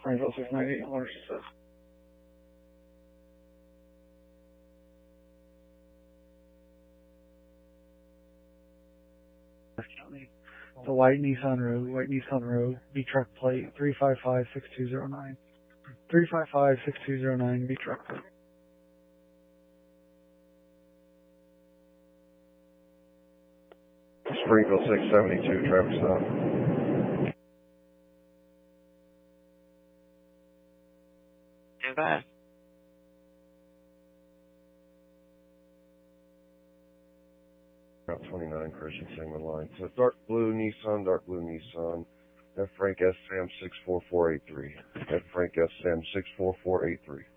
Springfield 698, Warner says. County. The White Nissan Road, B truck plate 355-6209. 355-6209, B truck plate. Springfield 672, traffic stop. Too bad. Route 29, Christian Sigma line. So dark blue Nissan. F Frank S Sam 64483. F Frank S Sam 64483.